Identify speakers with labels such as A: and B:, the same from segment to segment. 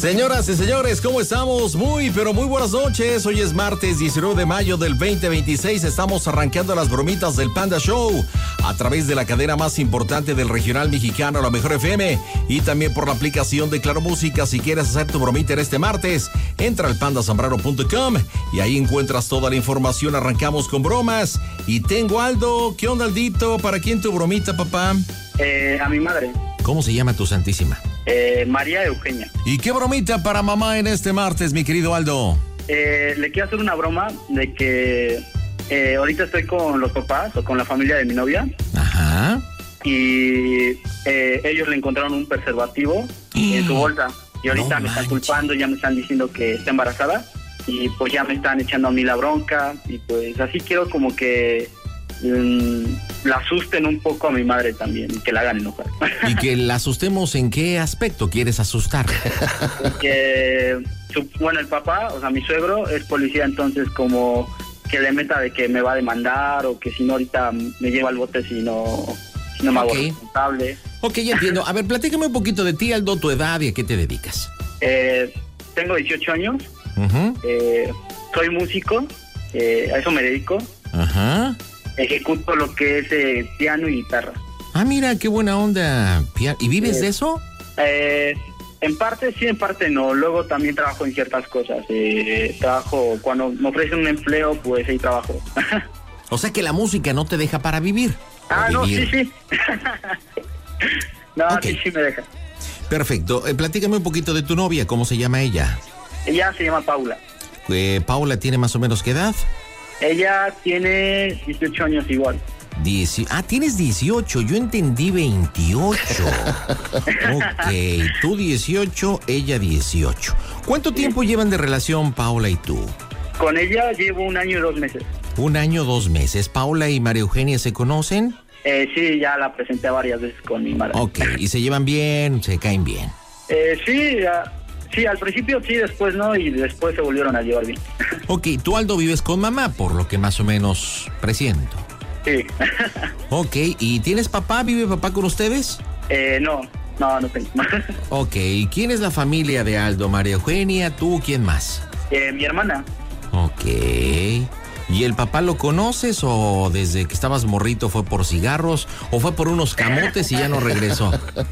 A: Señoras y señores, ¿cómo estamos? Muy, pero muy buenas noches. Hoy es martes 19 de mayo del 2026. Estamos arrancando las bromitas del Panda Show a través de la cadena más importante del regional mexicano, La Mejor FM, y también por la aplicación de Claro Música. Si quieres hacer tu bromita en este martes, entra al pandasambrano.com y ahí encuentras toda la información. Arrancamos con bromas y tengo a Aldo. ¿Qué onda, Aldito? ¿Para quién tu bromita, papá?
B: A mi madre.
A: ¿Cómo se llama tu santísima?
B: María Eugenia.
A: ¿Y qué bromita para mamá en este martes, mi querido Aldo?
B: Le quiero hacer una broma de que ahorita estoy con los papás o con la familia de mi novia.
A: Ajá.
B: Y ellos le encontraron un preservativo en su bolsa. Y ahorita me están culpando, ya me están diciendo que está embarazada. Y pues ya me están echando a mí la bronca. Y pues así quiero como que la asusten un poco a mi madre también y que la hagan enojar.
A: ¿Y que la asustemos en qué aspecto quieres asustar?
B: Porque, bueno, el papá, o sea, mi suegro es policía, entonces como que le meta de que me va a demandar o que si no ahorita me lleva al bote si no me hago responsable. Ok, ya entiendo.
A: A ver, platícame un poquito de ti, Aldo, tu edad y a qué te dedicas.
B: Tengo 18 años, soy músico, a eso me dedico.
A: Ajá.
B: Ejecuto lo que es piano y guitarra.
A: Ah, mira, qué buena onda. ¿Y vives de eso?
B: En parte sí, en parte no. Luego también trabajo en ciertas cosas. Trabajo, cuando me ofrecen un empleo, pues ahí trabajo.
A: O sea que la música no te deja para vivir.
B: No, sí. No,
A: okay.
B: Sí me deja.
A: Perfecto. Platícame un poquito de tu novia. ¿Cómo se llama ella?
B: Ella se llama Paula.
A: ¿Paula tiene más o menos qué edad?
B: Ella tiene 18 años igual.
A: Tienes 18, yo entendí 28. Ok, tú 18, ella 18. ¿Cuánto tiempo llevan de relación Paula y tú?
B: Con ella llevo 1 año y 2 meses.
A: 1 año, 2 meses. ¿Paula y María Eugenia se conocen?
B: Sí, ya la presenté varias veces con mi madre.
A: Ok, ¿y se llevan bien? ¿Se caen bien?
B: Sí, al principio sí, después no, y después se volvieron a llevar bien.
A: Ok, tú, Aldo, vives con mamá, por lo que más o menos presiento.
B: Sí.
A: Ok, ¿y tienes papá? ¿Vive papá con ustedes?
B: No tengo.
A: Ok, ¿quién es la familia de Aldo? ¿María Eugenia? ¿Tú? ¿Quién más?
B: Mi hermana.
A: Ok. ¿Y el papá lo conoces o desde que estabas morrito fue por cigarros o fue por unos camotes y ya no regresó?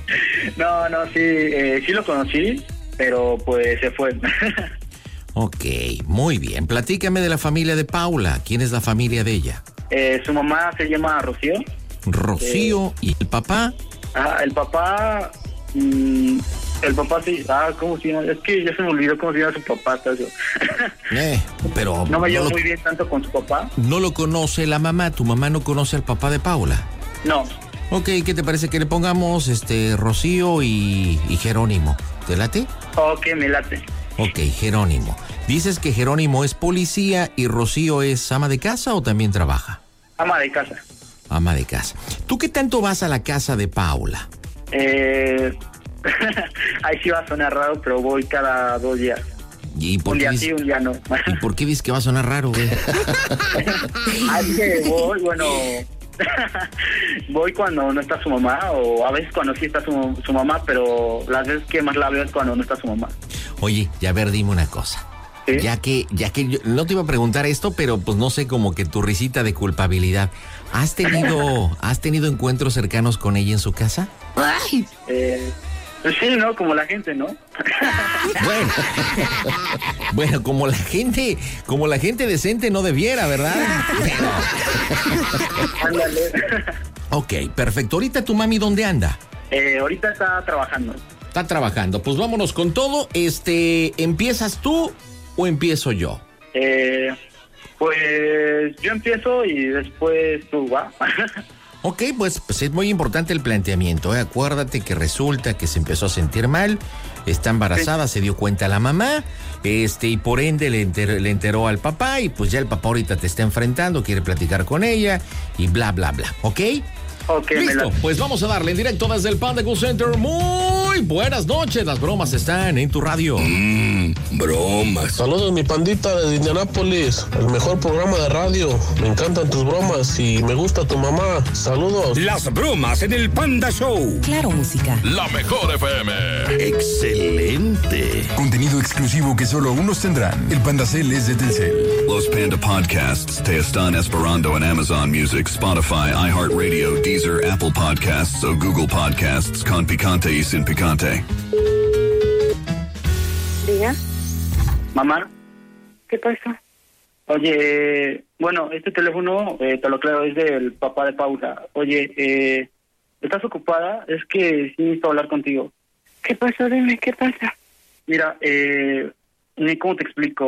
B: Sí lo conocí, pero pues se fue.
A: Ok, muy bien. Platícame de la familia de Paula. ¿Quién es la familia de ella?
B: Su mamá se llama Rocío.
A: Rocío. ¿Y el papá?
B: El papá... el papá sí... ¿cómo se llama? Es que ya se me olvidó cómo se llama su papá.
A: Pero...
B: No me llevo muy bien tanto con su papá.
A: ¿No lo conoce la mamá? ¿Tu mamá no conoce al papá de Paula?
B: No.
A: Ok, ¿qué te parece que le pongamos Rocío y Jerónimo? ¿Te late?
B: Ok, me late.
A: Ok, Jerónimo. ¿Dices que Jerónimo es policía y Rocío es ama de casa o también trabaja?
B: Ama de casa.
A: Ama de casa. ¿Tú qué tanto vas a la casa de Paula?
B: Ahí sí va a sonar raro, pero voy cada 2 días.
A: Un
B: día sí, un día no.
A: ¿Y por qué dices que va a sonar raro, güey?
B: Así que voy, voy cuando no está su mamá, o a veces cuando sí está su mamá, pero las veces que más la veo es cuando no está su mamá.
A: Oye, y a ver, dime una cosa. ¿Sí? Ya que yo no te iba a preguntar esto, pero pues no sé, como que tu risita de culpabilidad. ¿Has tenido encuentros cercanos con ella en su casa?
B: Ay. Pues sí, ¿no? Como la gente, ¿no?
A: Bueno, como la gente decente no debiera, ¿verdad?
B: Ándale.
A: Ok, perfecto. ¿Ahorita tu mami dónde anda?
B: Ahorita está trabajando.
A: Está trabajando. Pues vámonos con todo. ¿Empiezas tú o empiezo yo?
B: Pues yo empiezo y después tú, ¿va?
A: Ok, pues es muy importante el planteamiento, ¿eh? Acuérdate que resulta que se empezó a sentir mal, está embarazada, sí. Se dio cuenta la mamá, y por ende le enteró al papá, y pues ya el papá ahorita te está enfrentando, quiere platicar con ella, y bla, bla, bla, ¿ok?
B: Ok.
A: Listo, pues vamos a darle en directo desde el Panda Cool Center. Muy Muy buenas noches, las bromas están en tu radio.
C: Bromas.
D: Saludos, mi pandita desde Indianápolis, el mejor programa de radio. Me encantan tus bromas y me gusta tu mamá. Saludos.
C: Las bromas en el Panda Show.
E: Claro, música.
F: La mejor FM.
C: Excelente.
F: Contenido exclusivo que solo unos tendrán. El Panda Cel es de Telcel.
G: Los Panda Podcasts te están esperando en Amazon Music, Spotify, iHeartRadio, Deezer, Apple Podcasts o Google Podcasts con picante y sin picante.
H: ¿Diga?
B: Mamá.
H: ¿Qué pasó?
B: Oye, bueno, este teléfono, te lo aclaro, es del papá de Paula. Oye, ¿estás ocupada? Es que sí necesito hablar contigo.
H: ¿Qué pasó? Dime, ¿qué pasa?
B: Mira, ¿cómo te explico?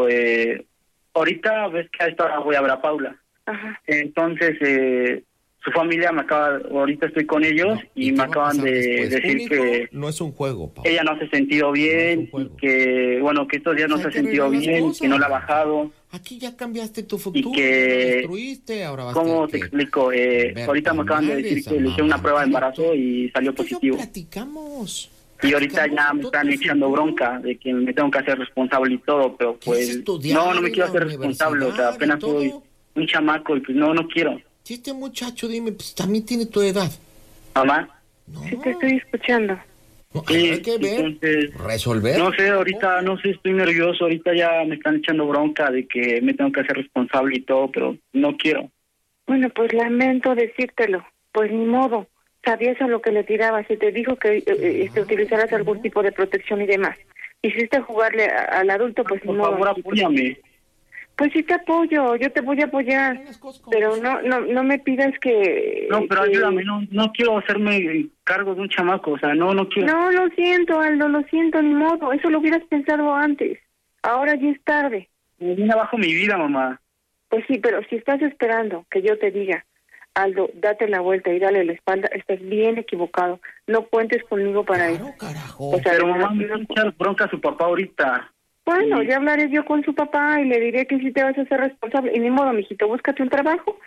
B: Ahorita ves que a esta hora voy a ver a Paula.
H: Ajá.
B: Entonces, su familia ahorita estoy con ellos y me acaban de decir que
A: no es un juego, Paula.
B: ella no se ha sentido bien, y que, bueno, que estos días no se ha sentido bien, que no la ha bajado.
A: Aquí ya cambiaste tu futuro,
B: y que,
A: destruiste, ahora vas
B: ¿cómo
A: a
B: te explico? Ahorita me acaban de decir que le hice una prueba de embarazo y salió positivo.
A: Platicamos.
B: Y ahorita ya me están echando bronca de que me tengo que hacer responsable y todo, pero pues no me quiero hacer responsable, o sea, apenas soy un chamaco y pues no quiero.
A: Si este muchacho, dime, pues también tiene tu edad.
B: ¿Mamá?
H: No. Sí, te estoy escuchando.
A: No, hay que ver, entonces, resolver.
B: No sé, ahorita, estoy nervioso, ahorita ya me están echando bronca de que me tengo que hacer responsable y todo, pero no quiero.
H: Bueno, pues lamento decírtelo, pues ni modo. Sabías a lo que le tirabas y te dijo que utilizaras algún tipo de protección y demás. Hiciste jugarle al adulto, pues ni modo.
B: Por favor, apóyame.
H: Pues sí te apoyo, yo te voy a apoyar, pero no me pidas que...
B: No, pero ayúdame, no quiero hacerme cargo de un chamaco, o sea, no quiero...
H: No, lo siento, Aldo, lo siento, ni modo, eso lo hubieras pensado antes, ahora ya es tarde.
B: Me viene abajo mi vida, mamá.
H: Pues sí, pero si estás esperando que yo te diga, Aldo, date la vuelta y dale la espalda, estás bien equivocado, no cuentes conmigo para eso.
A: Carajo.
B: O sea, pero mamá me va a echar bronca a su papá ahorita.
H: Bueno, ya hablaré yo con su papá y le diré que sí te vas a hacer responsable. Y ni modo, mijito, búscate un trabajo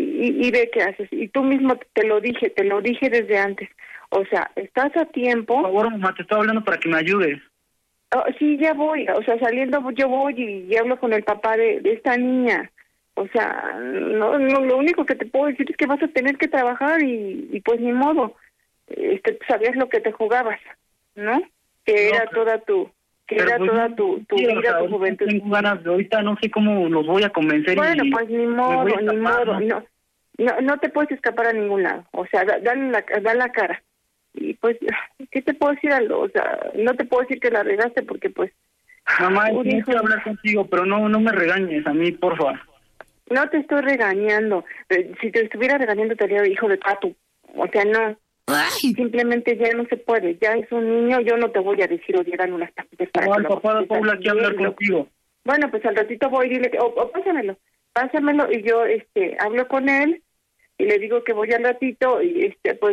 H: y ve qué haces. Y tú mismo te lo dije desde antes. O sea, estás a tiempo.
B: Por favor, mamá, te estoy hablando para que me ayudes.
H: Oh, sí, ya voy. O sea, saliendo yo voy y hablo con el papá de esta niña. O sea, no, lo único que te puedo decir es que vas a tener que trabajar y pues ni modo. Sabías lo que te jugabas, ¿no? Que era toda tu... que era pues, toda tu vida, o sea, tu juventud.
B: Tengo ganas de ahorita, no sé cómo los voy a convencer.
H: Bueno, pues ni modo, no te puedes escapar a ningún lado. O sea, da la cara. Y pues, ¿qué te puedo decir, Aldo? O sea, no te puedo decir que la regaste porque pues...
B: Mamá, quiero hablar contigo, pero no me regañes a mí, por favor.
H: No te estoy regañando. Si te estuviera regañando, te haría hijo de pato. O sea, no. Ay. Simplemente ya no se puede, ya es un niño, yo no te voy a decir o llegan unas tapitas para
B: no, el papá de Paula quiere hablar contigo.
H: Bueno, pues al ratito voy y dile que, o pásamelo y yo hablo con él y le digo que voy al ratito y pues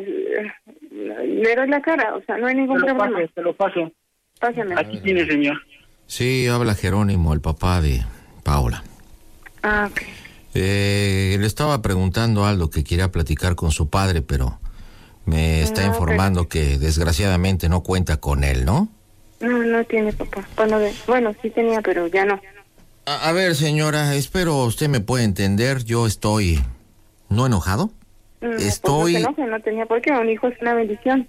H: le doy la cara, o sea, no hay ningún problema.
B: Te lo paso.
H: Pásamelo.
B: Aquí tiene, señor.
A: Sí, habla Jerónimo, el papá de Paula.
H: Ah, ok.
A: Le estaba preguntando a Aldo que quería platicar con su padre, pero me está informando que desgraciadamente no cuenta con él, ¿no?
H: No tiene papá. Bueno, sí tenía, pero ya no.
A: A ver, señora, espero usted me pueda entender. Yo estoy no enojado. Estoy...
H: Pues no se enoje, no tenía por qué. Un hijo es una bendición.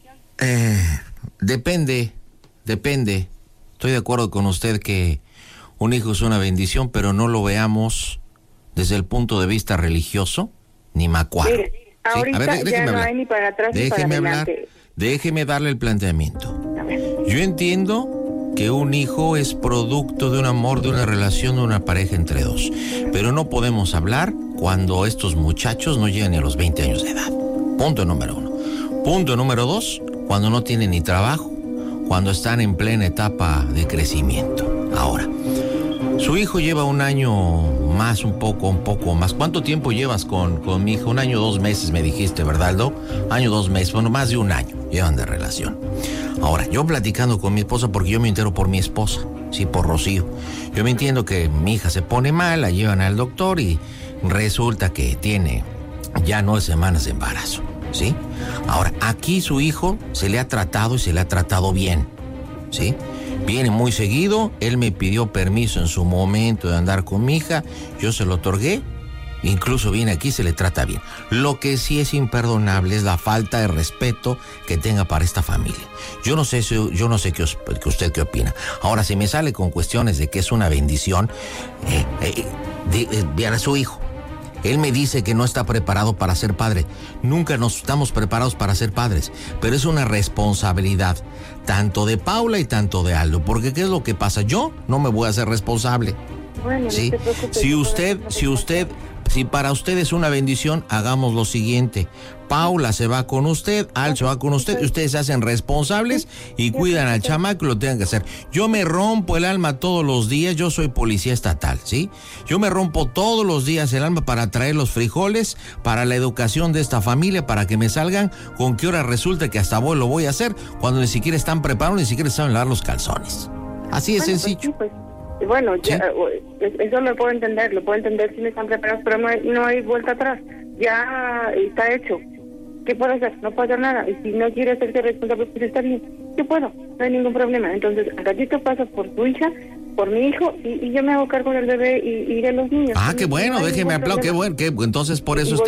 A: Depende. Estoy de acuerdo con usted que un hijo es una bendición, pero no lo veamos desde el punto de vista religioso ni macuaro.
H: Mire, ahorita a ver, ya no hay ni para atrás ni para adelante.
A: Déjeme darle el planteamiento. Yo entiendo que un hijo es producto de un amor, de una relación, de una pareja entre dos. Pero no podemos hablar cuando estos muchachos no llegan ni a los 20 años de edad. Punto número 1. Punto número 2, cuando no tienen ni trabajo, cuando están en plena etapa de crecimiento. Ahora, su hijo lleva un año más, un poco más. ¿Cuánto tiempo llevas con mi hijo? 1 año, 2 meses me dijiste, ¿verdad, Aldo? 1 año, 2 meses, bueno, más de 1 año llevan de relación. Ahora, yo platicando con mi esposa, porque yo me entero por mi esposa, sí, por Rocío. Yo me entiendo que mi hija se pone mal, la llevan al doctor y resulta que tiene ya 9 semanas de embarazo.
E: ¿sí? Ahora, aquí su hijo se le ha tratado y se le ha tratado bien, ¿sí? Viene muy seguido, él me pidió permiso en su momento de andar con mi hija, yo se lo otorgué, incluso viene aquí y se le trata bien. Lo que sí es imperdonable es la falta de respeto que tenga para esta familia. Yo no sé que usted qué opina. Ahora, si me sale con cuestiones de que es una bendición, vean a su hijo. Él me dice que no está preparado para ser padre. Nunca nos estamos preparados para ser padres, pero es una responsabilidad tanto de Paula y tanto de Aldo, porque ¿qué es lo que pasa? Yo no me voy a hacer responsable.
H: Bueno,
E: ¿sí?
H: no te preocupes,
E: Si para usted es una bendición, hagamos lo siguiente. Paula se va con usted, Al se va con usted, y ustedes se hacen responsables y cuidan al chamaco y lo tengan que hacer. Yo me rompo el alma todos los días, yo soy policía estatal, ¿sí? Yo me rompo todos los días el alma para traer los frijoles, para la educación de esta familia, para que me salgan con qué hora resulta que hasta abuelo voy a hacer, cuando ni siquiera están preparados, ni siquiera saben lavar los calzones. Así de sencillo.
H: Bueno, ya, eso lo puedo entender si no están preparados, pero no hay vuelta atrás, ya está hecho. ¿Qué puedo hacer? No puedo hacer nada, y si no quiere hacerse responsable, pues está bien, yo puedo, no hay ningún problema. Entonces, al ratito pasa por tu hija, por mi hijo, y yo me hago cargo del bebé y de los niños.
E: Ah, qué bueno, déjeme aplaudir, qué bueno, entonces por eso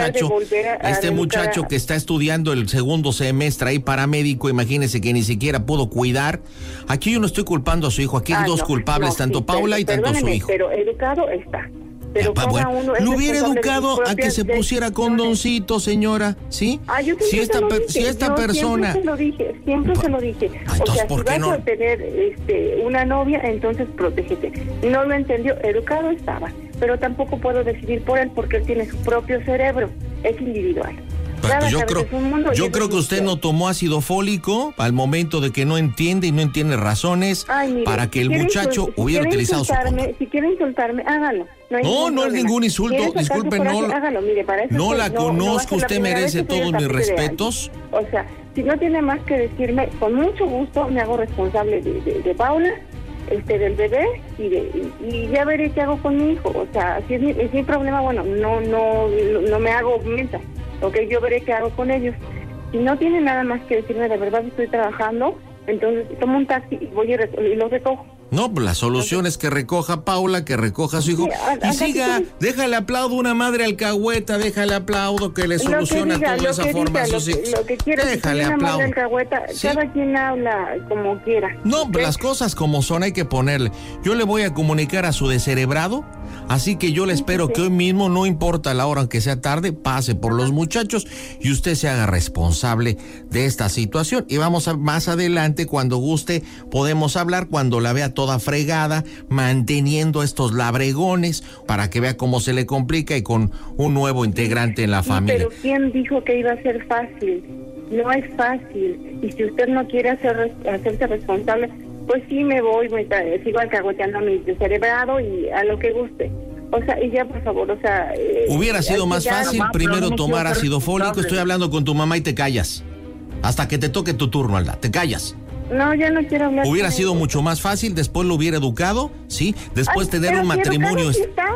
E: este muchacho que está estudiando el segundo semestre ahí paramédico, imagínese que ni siquiera pudo cuidar. Aquí yo no estoy culpando a su hijo, aquí hay dos culpables, tanto Paula y tanto su hijo.
H: Pero educado está. Pero
E: lo hubiera educado a que se pusiera condoncito, señora, ¿sí? Si esta persona...
H: Siempre se lo dije.
E: Entonces,
H: o sea,
E: ¿por
H: si
E: qué
H: vas a tener una novia, entonces protégete. No lo entendió, educado estaba. Pero tampoco puedo decidir por él porque él tiene su propio cerebro, es individual.
E: Pues yo creo que usted no tomó ácido fólico al momento de que no entiende y no entiende razones para que el muchacho hubiera utilizado su condón.
H: Si quiere insultarme, hágalo.
E: No es ningún insulto, disculpe, no la conozco, usted merece todos mis respetos.
H: O sea, si no tiene más que decirme, con mucho gusto me hago responsable de Paula, del bebé, y ya veré qué hago con mi hijo. O sea, si es mi problema, bueno, no me hago mensa. Ok, yo veré qué hago con ellos. Si no tiene nada más que decirme, de verdad estoy trabajando, entonces tomo un taxi y voy y los recojo.
E: No, pues la solución es que recoja Paula, que recoja a su hijo y siga, déjale aplaudo una madre alcahueta, déjale aplaudo que le soluciona toda esa forma a sus hijos.
H: Lo que quiera,
E: déjale
H: si
E: aplaudo.
H: ¿Sí? Cada quien habla como quiera.
E: No, pues las cosas como son hay que ponerle. Yo le voy a comunicar a su descerebrado, así que yo le espero que hoy mismo, no importa la hora, aunque sea tarde, pase por los muchachos y usted se haga responsable de esta situación. Y vamos a más adelante, cuando guste, podemos hablar, cuando la vea toda fregada, manteniendo estos labregones, para que vea cómo se le complica y con un nuevo integrante en la familia.
H: Pero ¿quién dijo que iba a ser fácil? No es fácil. Y si usted no quiere hacerse responsable, pues sí me voy, sigo alcahueteando a mi descerebrado y a lo que guste. O sea, y ya, por favor, o sea...
E: Hubiera sido más fácil primero tomar ácido fólico. Estoy hablando con tu mamá y te callas. Hasta que te toque tu turno, Alda. Te callas.
H: No, ya no quiero hablar.
E: Hubiera sido mucho más fácil, después lo hubiera educado, ¿sí? Después tener un matrimonio,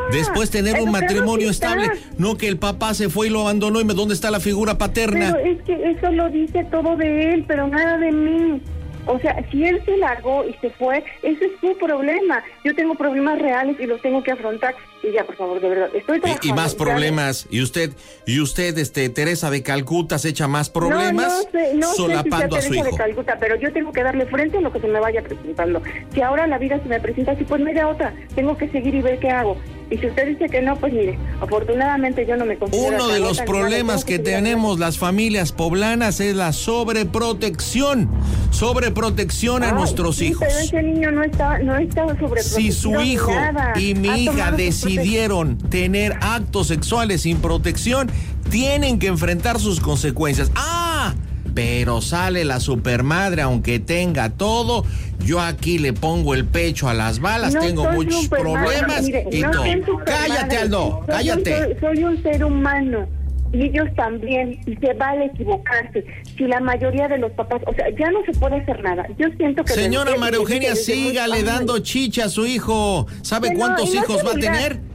E: estable, no que el papá se fue y lo abandonó y ¿dónde está la figura paterna?
H: Pero es que eso lo dice todo de él, pero nada de mí. O sea, si él se largó y se fue, ese es su problema. Yo tengo problemas reales y los tengo que afrontar. Y ya, por favor, de verdad, estoy trabajando.
E: Y más problemas. Y usted, Teresa de Calcuta, se echa más problemas solapando a su hijo.
H: De Calcuta, pero yo tengo que darle frente a lo que se me vaya presentando. Si ahora la vida se me presenta así, pues no hay de otra. Tengo que seguir y ver qué hago. Y si usted dice que no, pues mire, afortunadamente yo no me considero...
E: Uno de los problemas que tenemos las familias poblanas es la sobreprotección a nuestros hijos.
H: Pero ese niño no está sobreprotegido.
E: Si su hijo y mi hija decidieron tener actos sexuales sin protección, tienen que enfrentar sus consecuencias. Pero sale la supermadre, aunque tenga todo. Yo aquí le pongo el pecho a las balas, tengo muchos problemas y todo. Cállate, Aldo, cállate.
H: Soy un ser humano y ellos también, y se vale equivocarse. Si la mayoría de los papás, o sea, ya no se puede hacer nada. Yo siento que...
E: Señora María Eugenia, sígale dando chicha a su hijo. ¿Sabe cuántos hijos va a tener?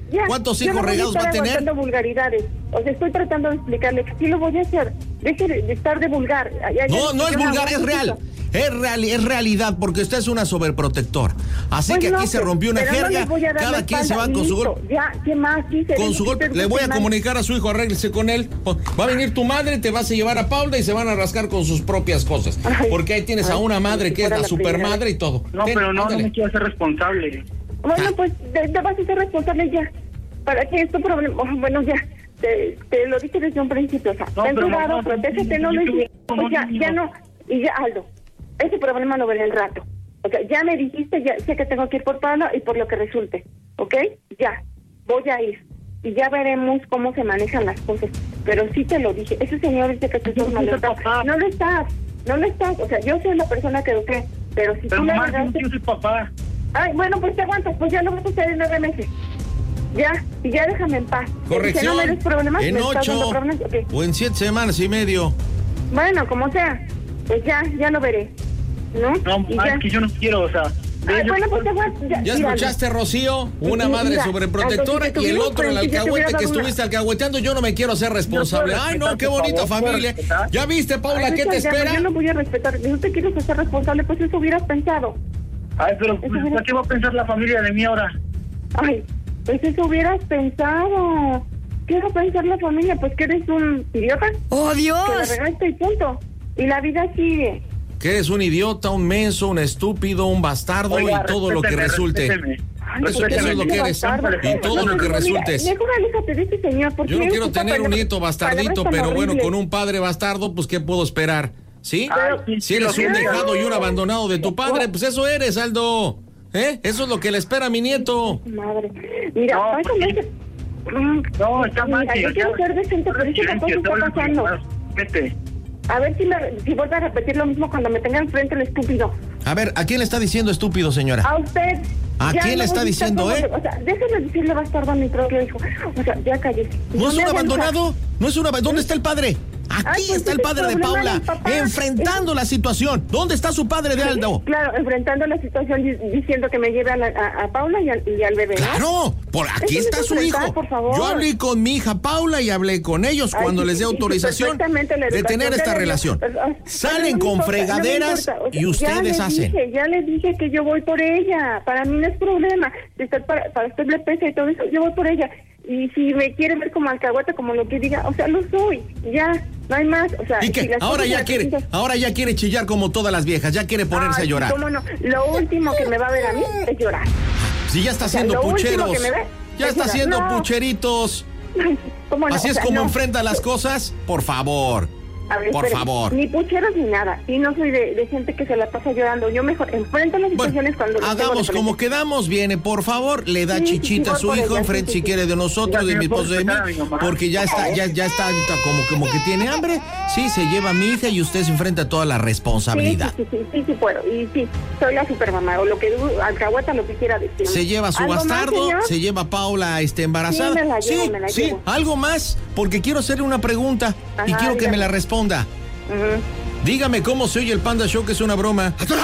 E: ¿Cuántos hijos regados va a tener?
H: Aguantando vulgaridades. O sea, estoy tratando de explicarle que sí lo voy a hacer. Deje de estar de vulgar.
E: No es vulgar, es real. Es realidad, porque usted es una sobreprotector. Así pues que aquí se rompió una jerga, cada quien se va con su golpe.
H: Ya, ¿qué más?
E: Con su golpe. Le voy a comunicar a su hijo, arréglese con él. Va a venir tu madre, te vas a llevar a Paula y se van a rascar con sus propias cosas. Porque ahí tienes a una madre que es la supermadre y todo.
B: No, pero no me quiero hacer responsable.
H: Bueno, pues te vas a ser responsable ya. ¿Para qué es tu problema? Bueno, ya. Te lo dije desde un principio. O sea, ten cuidado, protégete, no lo hiciste. Ya no. Y ya, Aldo. Ese problema lo veré el rato. O sea, ya me dijiste, ya sé que tengo que ir por Pablo y por lo que resulte. ¿Ok? Ya, voy a ir. Y ya veremos cómo se manejan las cosas. Pero sí te lo dije. Ese señor dice que tú estás mal. No lo estás. O sea, yo soy la persona que eduqué. Pero si tú le regaste...
B: yo soy papá.
H: Ay, bueno, pues te aguantas. Pues ya lo vas a hacer en 9 meses. Ya, y ya déjame en paz.
E: Corrección.
H: Si no me des problemas,
E: en 8 okay. O en 7 semanas y medio.
H: Bueno, como sea. Pues ya lo veré. ¿No?
B: Es que yo no quiero, o sea...
H: bueno, pues
E: ya escuchaste, Rocío, una madre sobreprotectora y el otro el alcahuete que estuviste alcahueteando. Yo no me quiero hacer responsable. Ay, no, qué bonita familia. ¿Ya viste, Paula, qué te espera?
H: Yo no voy a respetar. Si no te quieres hacer responsable, pues eso hubieras pensado.
B: Ay, pero ¿qué va a pensar la familia de mí ahora?
H: Ay, pues eso hubieras pensado. ¿Qué va a pensar la familia? Pues que eres un idiota.
I: ¡Oh, Dios! Que
H: la regaste y punto. Y la vida sigue.
E: Que eres un idiota, un menso, un estúpido, un bastardo. Oiga, y todo lo que resulte. Eso es lo que eres. Y todo lo que resultes.
H: Mejor aléjate de ese señor.
E: Yo no quiero tener un nieto bastardito, pero bueno, con un padre bastardo, pues ¿qué puedo esperar? ¿Sí? Si eres un dejado y un abandonado de tu padre, pues eso eres, Aldo. Eso es lo que le espera a mi nieto.
H: Madre. Mira,
B: no, está mal.
H: Yo quiero ser decente, pero eso tampoco está pasando.
B: Vete.
H: A ver si vuelve a repetir lo mismo cuando me tenga enfrente el estúpido.
E: A ver, ¿a quién le está diciendo estúpido, señora?
H: A usted.
E: ¿A quién le está diciendo,
H: O sea, déjeme decirle bastardo a mi propio hijo. O sea, ya cállese.
E: ¿No es un abandonado? ¿Dónde está el padre? Aquí
H: pues
E: está el padre de Paula, enfrentando la situación. ¿Dónde está su padre de Aldo?
H: Claro, enfrentando la situación diciendo que me lleve a Paula y al bebé.
E: Claro, por aquí está su hijo.
H: Por favor.
E: Yo hablé con mi hija Paula y hablé con ellos cuando les dé autorización de tener esta relación. Salen con fregaderas y ustedes hacen.
H: Ya les dije que yo voy por ella. Para mí no es problema. Si para usted le pesa y todo eso, yo voy por ella. Y si me quiere ver como alcahueta, como lo que diga, o sea, lo soy, ya, no hay más, o sea...
E: ¿Y qué? Ahora ya quiere chillar como todas las viejas, ya quiere ponerse a llorar.
H: ¿Cómo no? Lo último que me va a ver a mí es llorar.
E: Si ya está haciendo pucheros, ya está haciendo pucheritos.
H: ¿Cómo no?
E: Así es como enfrenta las cosas, por favor.
H: A ver,
E: por favor.
H: Ni pucheros ni nada. Y no soy de gente que se la pasa llorando. Yo mejor enfrento las situaciones cuando...
E: Hagamos como quedamos, viene, por favor, le da chichita a su hijo, enfrente si quiere de nosotros, de mi esposo, de mí, porque ya está como que tiene hambre. Sí, se lleva a mi hija y usted se enfrenta a toda la responsabilidad.
H: Sí puedo. Y sí, soy la supermamá, o lo que alcahueta, lo que quiera decir.
E: Se lleva a su bastardo, se lleva a Paula embarazada.
H: Sí, me la llevo.
E: Algo más, porque quiero hacerle una pregunta y quiero que me la responda. Dígame cómo se oye el Panda Show, que es una broma.